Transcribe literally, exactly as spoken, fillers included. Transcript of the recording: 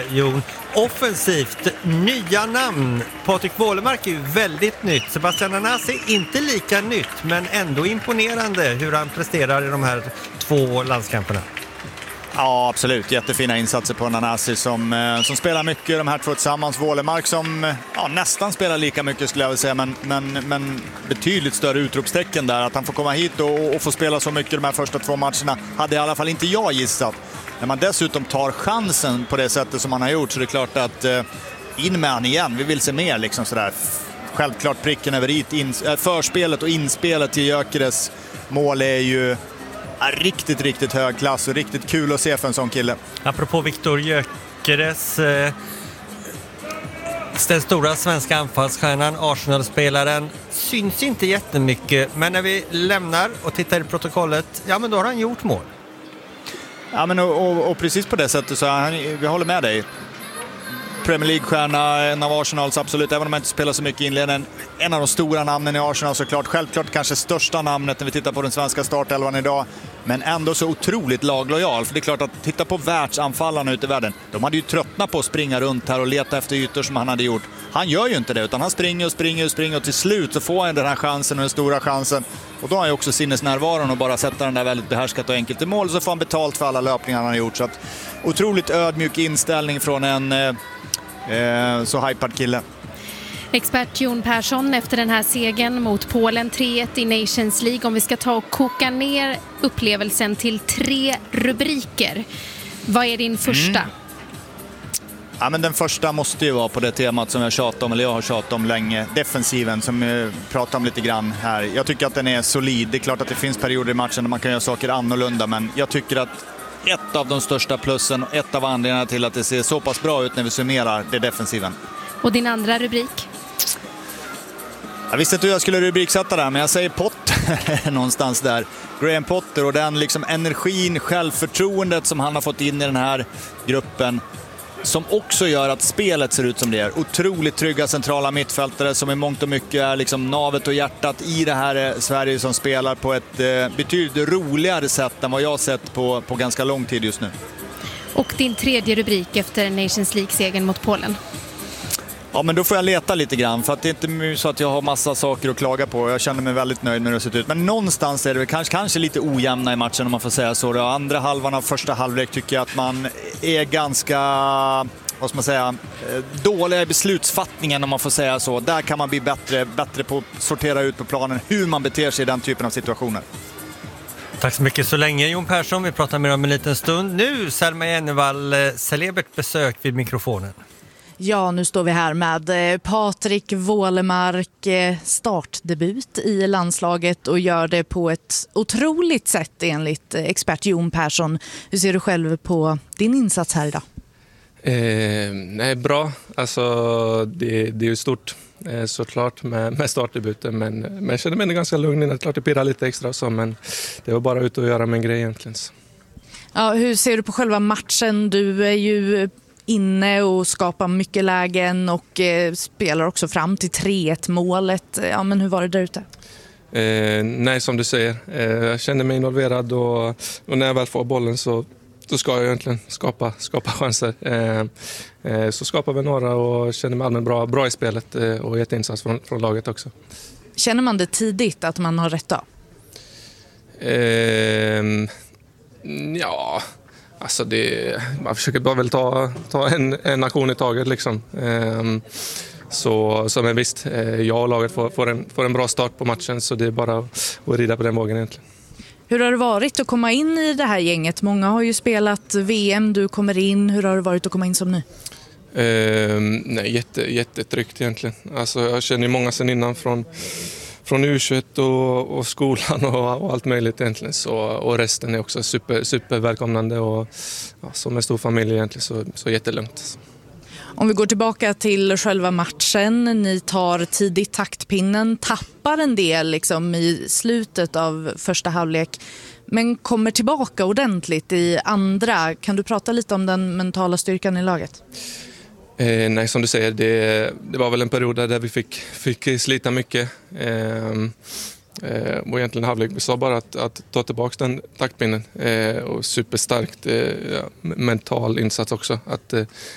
Jon. Offensivt, nya namn. Patrik Wålemark är ju väldigt nytt. Sebastian Nanasi inte lika nytt, men ändå imponerande hur han presterar i de här två landskamperna. Ja, absolut. Jättefina insatser på Nanasi som, som spelar mycket, de här två tillsammans. Wålemark som ja, nästan spelar lika mycket skulle jag vilja säga, men, men, men betydligt större utropstecken där. Att han får komma hit och, och få spela så mycket de här första två matcherna hade i alla fall inte jag gissat. När man dessutom tar chansen på det sättet som man har gjort, så det är klart att eh, in med han igen. Vi vill se mer liksom sådär. Självklart pricken över it. In, äh, förspelet och inspelet till Gyökeres mål är ju är riktigt, riktigt hög klass och riktigt kul att se för en sån kille. Apropå Viktor Gyökeres, eh, den stora svenska anfallsstjärnan, Arsenal-spelaren, syns inte jättemycket, men när vi lämnar och tittar i protokollet, ja men då har han gjort mål. Ja, men och, och, och precis på det sättet så han, vi håller med dig. Premier League-stjärna, en av Arsenals absolut, även om man inte spelar så mycket i inledningen. En av de stora namnen i Arsenal såklart. Självklart kanske största namnet när vi tittar på den svenska startelvan idag. Men ändå så otroligt laglojal. För det är klart att titta på världsanfallarna ute i världen. De hade ju tröttnat på att springa runt här och leta efter ytor som han hade gjort. Han gör ju inte det, utan han springer och springer och springer och till slut så får han den här chansen och den stora chansen. Och då har han ju också sinnesnärvaron och bara sätta den där väldigt behärskat och enkelt i mål, så får han betalt för alla löpningar han har gjort. Så att otroligt ödmjuk inställning från en eh, eh, så hypad kille. Expert Jon Persson efter den här segern mot Polen tre ett i Nations League. Om vi ska ta och koka ner upplevelsen till tre rubriker. Vad är din första? Mm. Ja, men den första måste ju vara på det temat som jag tjatat om, eller jag har tjatat om länge. Defensiven som jag pratar om lite grann här. Jag tycker att den är solid. Det är klart att det finns perioder i matchen där man kan göra saker annorlunda, men jag tycker att ett av de största plussen, ett av anledningarna till att det ser så pass bra ut när vi summerar, det är defensiven. Och din andra rubrik? Jag visste inte hur jag skulle rubriksätta där, men jag säger Potter någonstans där. Graham Potter och den liksom energin, självförtroendet som han har fått in i den här gruppen, som också gör att spelet ser ut som det är. Otroligt trygga centrala mittfältare som i mångt och mycket är liksom navet och hjärtat i det här Sverige, som spelar på ett eh, betydligt roligare sätt än vad jag har sett på, på ganska lång tid just nu. Och din tredje rubrik efter Nations League-segern mot Polen? Ja, men då får jag leta lite grann, för att det är inte så att jag har massa saker att klaga på. Jag känner mig väldigt nöjd med hur det sett ut. Men någonstans är det kanske, kanske lite ojämna i matchen, om man får säga så. Andra halvan av första halvlek tycker jag att man är ganska, vad ska man säga, dåliga i beslutsfattningen, om man får säga så. Där kan man bli bättre, bättre på att sortera ut på planen hur man beter sig i den typen av situationer. Tack så mycket så länge, Jon Persson. Vi pratar mer om en liten stund. Nu, Selma Jennevall, celebert besök vid mikrofonen. Ja, nu står vi här med Patrik Wålemark, startdebut i landslaget och gör det på ett otroligt sätt enligt expert Jon Persson. Hur ser du själv på din insats här idag? Eh, nej, bra. Alltså, det, det är ju stort eh, såklart med, med startdebuten, men, men jag känner mig ganska lugn. Det är klart det pirrar lite extra och så, men det var bara ut och göra min grej egentligen. Ja, hur ser du på själva matchen? Du är ju inne och skapar mycket lägen och eh, spelar också fram till tre ett målet. Ja, men hur var det där ute? Eh, nej, som du säger. Eh, jag kände mig involverad och, och när jag väl får bollen så då ska jag egentligen skapa, skapa chanser. Eh, eh, så skapar vi några och känner mig allmänt bra, bra i spelet eh, och jätteinsats från, från laget också. Känner man det tidigt att man har rätt av? Eh, ja... Alltså det, man försöker bara väl ta, ta en, en aktion i taget liksom. Ehm, så, så men visst, jag och laget får, får, en, får en bra start på matchen, så det är bara att, att rida på den vågen egentligen. Hur har det varit att komma in i det här gänget? Många har ju spelat V M, du kommer in. Hur har det varit att komma in som ny? Ehm, nej, jätte, jättetryggt egentligen. Alltså jag känner ju många sedan innan från... Från U tjugoett och, och skolan och, och allt möjligt egentligen. Så, och resten är också super, super välkomnande och ja, som en stor familj egentligen, så, så jättelugnt. Om vi går tillbaka till själva matchen. Ni tar tidigt taktpinnen, tappar en del liksom i slutet av första halvlek, men kommer tillbaka ordentligt i andra. Kan du prata lite om den mentala styrkan i laget? Eh, nej, som du säger, det, det var väl en period där vi fick, fick slita mycket. Eh, eh, och egentligen halvlek, vi sa bara att, att ta tillbaka den taktpinnen. Eh, och superstarkt eh, ja, mental insats också. Att, eh,